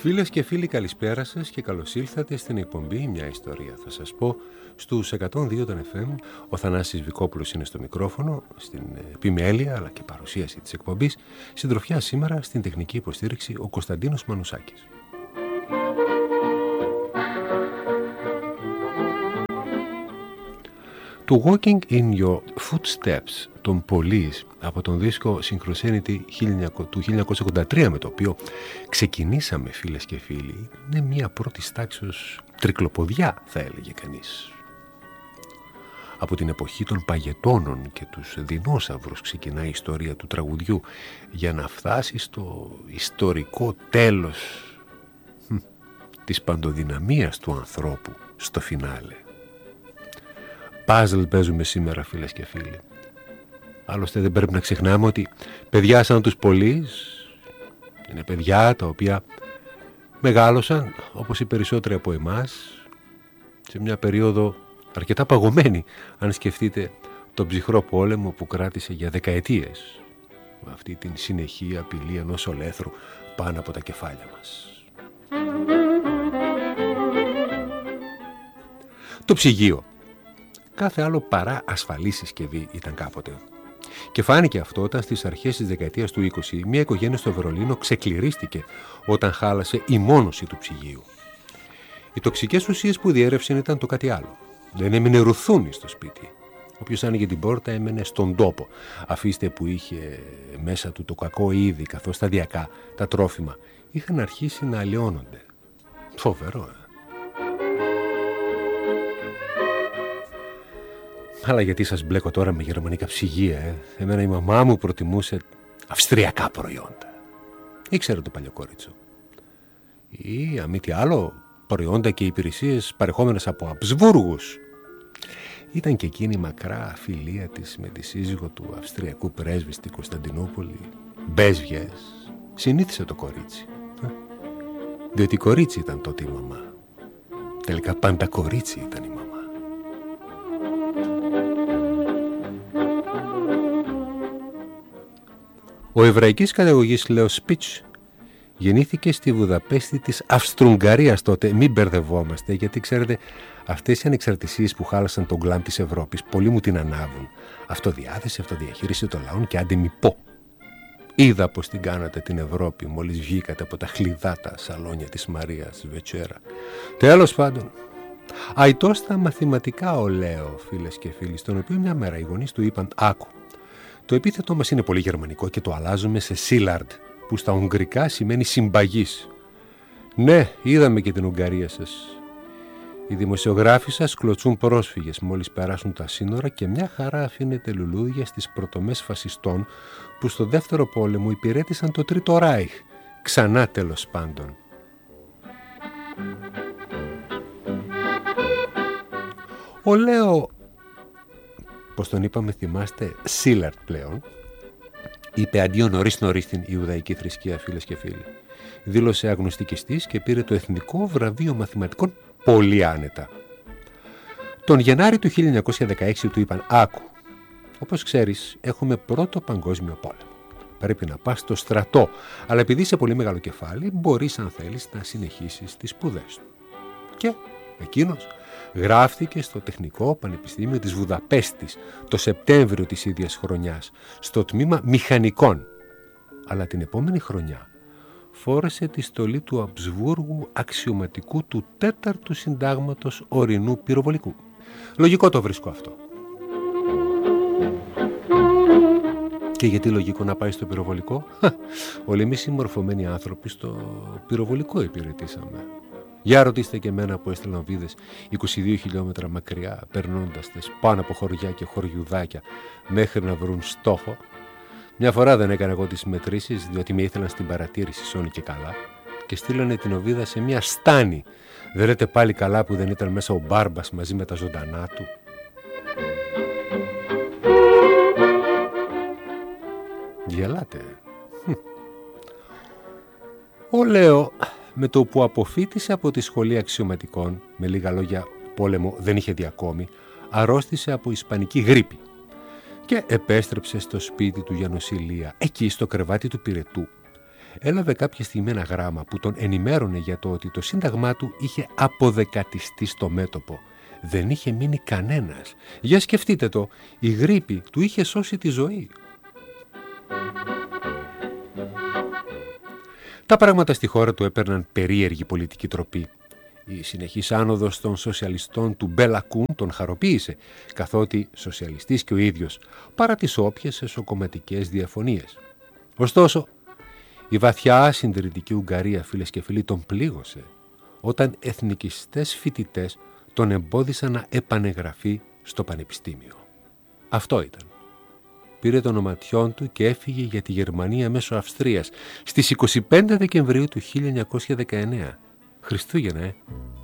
Φίλες και φίλοι, καλησπέρα σας και καλώς ήλθατε στην εκπομπή «Μια ιστορία». Θα σας πω στους 102 των FM. Ο Θανάσης Βικόπουλος είναι στο μικρόφωνο, στην επιμέλεια αλλά και παρουσίαση της εκπομπής. Συντροφιά σήμερα στην τεχνική υποστήριξη ο Κωνσταντίνος Μανουσάκης. Το Walking in Your Footsteps των Police από τον δίσκο Synchronicity του 1983, με το οποίο ξεκινήσαμε, φίλες και φίλοι, είναι μια πρώτης τάξης τρικλοποδιά, θα έλεγε κανείς. Από την εποχή των παγετώνων και τους δεινόσαυρους ξεκινάει η ιστορία του τραγουδιού για να φτάσει στο ιστορικό τέλος της παντοδυναμίας του ανθρώπου στο φινάλε. Πάζλ παίζουμε σήμερα, φίλες και φίλοι. Άλλωστε δεν πρέπει να ξεχνάμε ότι παιδιά σαν τους Police είναι παιδιά τα οποία μεγάλωσαν, όπως οι περισσότεροι από εμάς, σε μια περίοδο αρκετά παγωμένη, αν σκεφτείτε τον ψυχρό πόλεμο που κράτησε για δεκαετίες, με αυτή την συνεχή απειλή ενός ολέθρου πάνω από τα κεφάλια μας. Το ψυγείο. Κάθε άλλο παρά ασφαλή συσκευή ήταν κάποτε. Και φάνηκε αυτό όταν στις αρχές της δεκαετίας του 20 μια οικογένεια στο Βερολίνο ξεκληρίστηκε όταν χάλασε η μόνωση του ψυγείου. Οι τοξικές ουσίες που διέρευσαν ήταν το κάτι άλλο. Δεν έμεινε ρουθούνι στο σπίτι. Όποιος άνοιγε την πόρτα έμενε στον τόπο. Αφήστε που είχε μέσα του το κακό είδη, καθώς σταδιακά τα τρόφιμα είχαν αρχίσει να αλλοιώνονται. Φοβερό, Αλλά γιατί σας μπλέκω τώρα με γερμανικά ψυγεία, Εμένα η μαμά μου προτιμούσε αυστριακά προϊόντα. Ήξερε το παλιοκόριτσο. Ή, αν μη τι άλλο, προϊόντα και υπηρεσίες παρεχόμενες από Αμπσβούργους. Ήταν και εκείνη η μακρά φιλία της με τη σύζυγο του αυστριακού πρέσβη στην Κωνσταντινούπολη. Μπέσβιες. Συνήθισε το κορίτσι. Διότι κορίτσι ήταν τότε η μαμά. Τελικά πάντα κορίτσι ήταν η μαμά. Ο εβραϊκής καταγωγής Λέο Σπίτς γεννήθηκε στη Βουδαπέστη της Αυστρουγγαρίας τότε. Μην μπερδευόμαστε, γιατί ξέρετε, αυτές οι ανεξαρτησίες που χάλασαν τον γκλάμ της Ευρώπης, πολλοί μου την ανάβουν. Αυτοδιάθεση, αυτοδιαχείριση των λαών και άντε μη πω. Είδα πως την κάνατε την Ευρώπη μόλις βγήκατε από τα χλιδάτα σαλόνια της Μαρίας Βετσέρα. Τέλος πάντων, αητός στα μαθηματικά ο Λέο, φίλες και φίλοι, στον οποίο μια μέρα οι γονείς του είπαν «Άκου, το επίθετό μας είναι πολύ γερμανικό και το αλλάζουμε σε Σίλαρντ, που στα ουγγρικά σημαίνει συμπαγής. Ναι, είδαμε και την Ουγγαρία σας. Οι δημοσιογράφοι σας κλωτσούν πρόσφυγες μόλις περάσουν τα σύνορα και μια χαρά αφήνετε λουλούδια στις πρωτομές φασιστών που στο δεύτερο πόλεμο υπηρέτησαν το Τρίτο Ράιχ. Ξανά τέλος πάντων». Ο Λέο, πως τον είπαμε, θυμάστε, Σίλαρτ πλέον, είπε αντίο νωρίς στην Ιουδαϊκή θρησκεία, φίλες και φίλοι. Δήλωσε αγνωστικιστής και πήρε το Εθνικό Βραβείο Μαθηματικών πολύ άνετα. Τον Γενάρη του 1916 του είπαν «Άκου, όπως ξέρεις έχουμε πρώτο παγκόσμιο πόλεμο. Πρέπει να πας στο στρατό, αλλά επειδή είσαι πολύ μεγάλο κεφάλι μπορείς αν θέλεις να συνεχίσεις τις σπουδές του». Και εκείνος γράφτηκε στο Τεχνικό Πανεπιστήμιο της Βουδαπέστης το Σεπτέμβριο της ίδιας χρονιάς, στο τμήμα Μηχανικών. Αλλά την επόμενη χρονιά φόρεσε τη στολή του Αμπσβούργου αξιωματικού του 4ου Συντάγματος Ορεινού Πυροβολικού. Λογικό το βρίσκω αυτό. Και γιατί λογικό να πάει στο πυροβολικό? Όλοι εμείς οι μορφωμένοι άνθρωποι στο πυροβολικό υπηρετήσαμε. Για ρωτήστε και εμένα που έστελναν βίδες 22 χιλιόμετρα μακριά, περνώντας τες πάνω από χωριά και χωριουδάκια μέχρι να βρουν στόχο. Μια φορά δεν έκανα εγώ τις μετρήσεις, διότι με ήθελαν στην παρατήρηση σώνη και καλά και στείλανε την οβίδα σε μια στάνη. Δεν λέτε πάλι καλά που δεν ήταν μέσα ο Μπάρμπας μαζί με τα ζωντανά του? Γελάτε. Ο Λέο, με το που αποφοίτησε από τη σχολή αξιωματικών, με λίγα λόγια πόλεμο δεν είχε δει ακόμη, αρρώστησε από ισπανική γρίπη και επέστρεψε στο σπίτι του για νοσηλεία, εκεί στο κρεβάτι του πυρετού. έλαβε κάποια στιγμή ένα γράμμα που τον ενημέρωνε για το ότι το σύνταγμά του είχε αποδεκατιστεί στο μέτωπο. Δεν είχε μείνει κανένας. Για σκεφτείτε το, η γρίπη του είχε σώσει τη ζωή. Τα πράγματα στη χώρα του έπαιρναν περίεργη πολιτική τροπή. Η συνεχής άνοδος των σοσιαλιστών του Μπέλα Κουν τον χαροποίησε, καθότι σοσιαλιστής και ο ίδιος, παρά τις όποιες εσωκομματικές διαφωνίες. Ωστόσο, η βαθιά συντηρητική Ουγγαρία, φίλες και φίλοι, τον πλήγωσε όταν εθνικιστές φοιτητές τον εμπόδισαν να επανεγραφεί στο πανεπιστήμιο. Αυτό ήταν. Πήρε των οματιών του και έφυγε για τη Γερμανία μέσω Αυστρίας στις 25 Δεκεμβρίου του 1919. Χριστούγεννα,